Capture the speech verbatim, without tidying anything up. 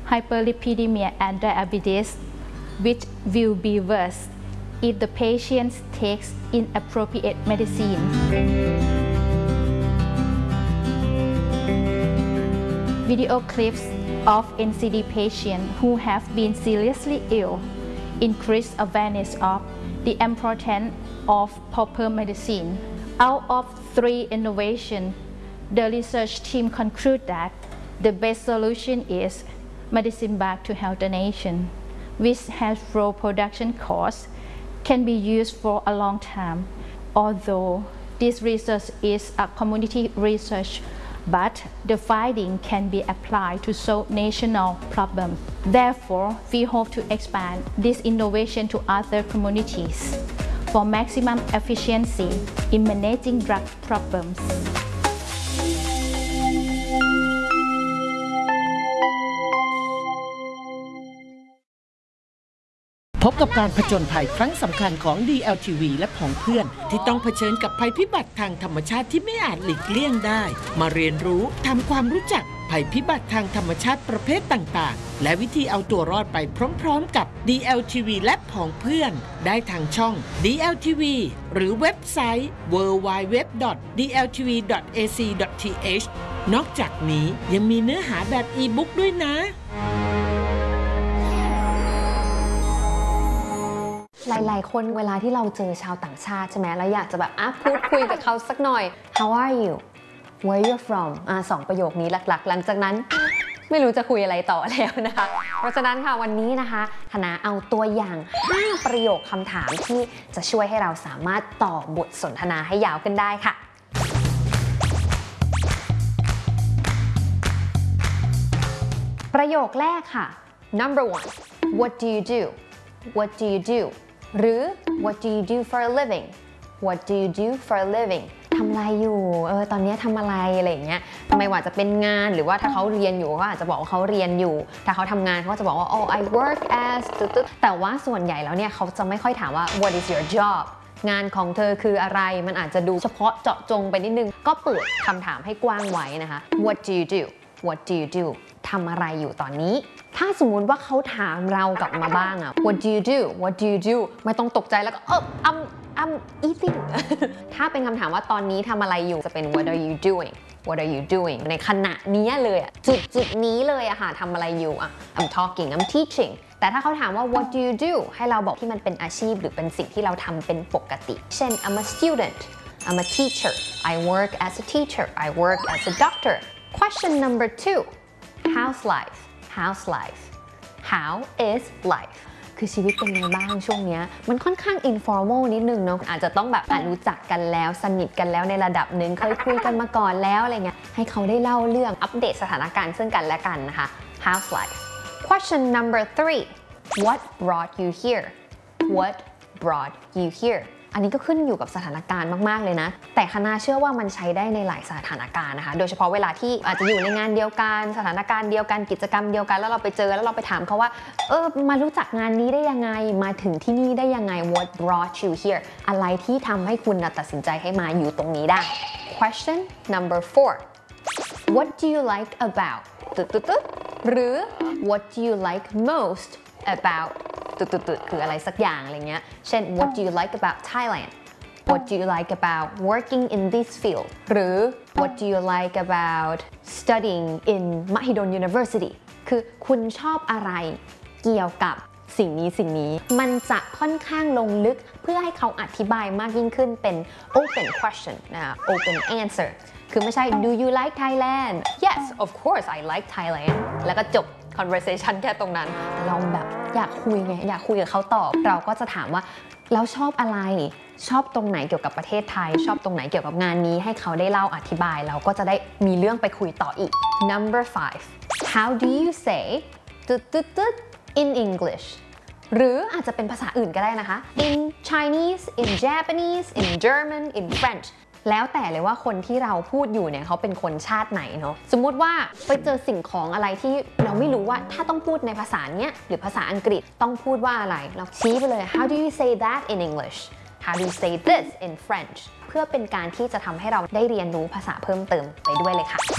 hyperlipidemia and diabetes, which will be worse if the patient takes inappropriate medicine. Video clips of N C D patients who have been seriously ill increase awareness of the importance of proper medicine. Out of three innovations, the research team conclude that the best solution is medicine back to health donation, which has low production costs, can be used for a long time. Although this research is a community research, but the finding can be applied to solve national problems. Therefore, we hope to expand this innovation to other communities for maximum efficiency in managing drug problems. พบกับการผจญภัยครั้งสำคัญของ ดี แอล ที วี และผองเพื่อนที่ต้องเผชิญกับภัยพิบัติทางธรรมชาติที่ไม่อาจหลีกเลี่ยงได้มาเรียนรู้ทำความรู้จักภัยพิบัติทางธรรมชาติประเภทต่างๆและวิธีเอาตัวรอดไปพร้อมๆกับ ดี แอล ที วี และผองเพื่อนได้ทางช่อง ดี แอล ที วี หรือเว็บไซต์ ดับเบิลยู ดับเบิลยู ดับเบิลยู ดอท ดี แอล ที วี ดอท เอ ซี ดอท ที เอช นอกจากนี้ยังมีเนื้อหาแบบอีบุ๊กด้วยนะหลายๆคนเวลาที่เราเจอชาวต่างชาติใช่ไหมเราอยากจะแบบอ่ะพูดคุยกับเขาสักหน่อย How are you Where you from อ่ะสองประโยคนี้หลักๆหลังจากนั้นไม่รู้จะคุยอะไรต่อแล้วนะคะเพราะฉะนั้นค่ะวันนี้นะคะคณะเอาตัวอย่างห้าประโยคคำถามที่จะช่วยให้เราสามารถต่อบทสนทนาให้ยาวขึ้นได้ค่ะประโยคแรกค่ะ number one What do you do What do you do หรือ What do you do for a living What do you do for a living ทำอะไรอยู่เออตอนนี้ทำอะไรอะไรอย่างเงี้ยไม่ว่าจะเป็นงานหรือว่าถ้าเขาเรียนอยู่ก็อาจจะบอกว่าเขาเรียนอยู่ถ้าเขาทำงานเขาก็จะบอกว่า oh I work as ตึ๊ดๆแต่ว่าส่วนใหญ่แล้วเนี่ยเขาจะไม่ค่อยถามว่า what is your job งานของเธอคืออะไรมันอาจจะดูเฉพาะเจาะจงไปนิดนึงก็เปิดคำถามให้กว้างไว้นะคะ What do you do What do you do ทำอะไรอยู่ตอนนี้ถ้าสมมุติว่าเขาถามเรากลับมาบ้างอะ What do you do What do you do ไม่ต้องตกใจแล้วก็เออ I'm I'm eating ถ้าเป็นคำถามว่าตอนนี้ทำอะไรอยู่จะเป็น What are you doing What are you doing ในขณะนี้เลยอะจุดจุดนี้เลยอะค่ะทำอะไรอยู่อะ I'm talking I'm teaching แต่ถ้าเขาถามว่า What do you do ให้เราบอกที่มันเป็นอาชีพหรือเป็นสิ่งที่เราทำเป็นปกติเช่น I'm a student I'm a teacher I work as a teacher I work as a doctor Question number two How's life How's life How is life คือชีวิตเป็นไงบ้างช่วงนี้มันค่อนข้าง informal นิดนึงเนาะอาจจะต้องแบบรู้จักกันแล้วสนิทกันแล้วในระดับหนึ่งเคยคุยกันมาก่อนแล้วอะไรเงี้ยให้เขาได้เล่าเรื่องอัปเดตสถานการณ์ซึ่งกันและกันนะคะ How's life Question number three What brought you here What brought you hereอันนี้ก็ขึ้นอยู่กับสถานการณ์มากๆเลยนะแต่คณะเชื่อว่ามันใช้ได้ในหลายสถานการณ์นะคะโดยเฉพาะเวลาที่อาจจะอยู่ในงานเดียวกันสถานการณ์เดียวกันกิจกรรมเดียวกันแล้วเราไปเจอแล้วเราไปถามเขาว่าเออมารู้จักงานนี้ได้ยังไงมาถึงที่นี่ได้ยังไง What brought you here อะไรที่ทำให้คุณตัดสินใจให้มาอยู่ตรงนี้ได้ Question number four What do you like about ตึ๊ดๆๆหรือ What do you like most aboutตุดๆคืออะไรสักอย่างอะไรเงี้ยเช่น What do you like about Thailand What do you like about working in this field หรือ What do you like about studying in Mahidol University คือคุณชอบอะไรเกี่ยวกับสิ่งนี้สิ่งนี้มันจะค่อนข้างลงลึกเพื่อให้เขาอธิบายมากยิ่งขึ้นเป็น open question นะ open answer คือไม่ใช่ Do you like Thailand Yes of course I like Thailand แล้วก็จบconversation แค่ตรงนั้นเราแบบอยากคุยไงอยากคุยกับเขาตอบเราก็จะถามว่าแล้วชอบอะไรชอบตรงไหนเกี่ยวกับประเทศไทยชอบตรงไหนเกี่ยวกับงานนี้ให้เขาได้เล่าอธิบายเราก็จะได้มีเรื่องไปคุยต่ออีก number five how do you say ตึ๊ดตึ๊ดตึ๊ด in English หรืออาจจะเป็นภาษาอื่นก็ได้นะคะ in Chinese in Japanese in German in Frenchแล้วแต่เลยว่าคนที่เราพูดอยู่เนี่ยเขาเป็นคนชาติไหนเนาะสมมุติว่าไปเจอสิ่งของอะไรที่เราไม่รู้ว่าถ้าต้องพูดในภาษาเนี้ยหรือภาษาอังกฤษต้องพูดว่าอะไรเราชี้ไปเลย How do you say that in English How do you say this in French เพื่อเป็นการที่จะทำให้เราได้เรียนรู้ภาษาเพิ่มเติมไปด้วยเลยค่ะ